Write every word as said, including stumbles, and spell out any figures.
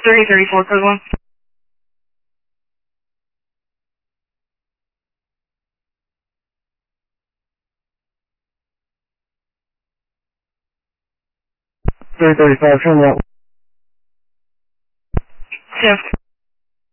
thirty thirty-four, code one. thirty thirty-five, turn right. Shift.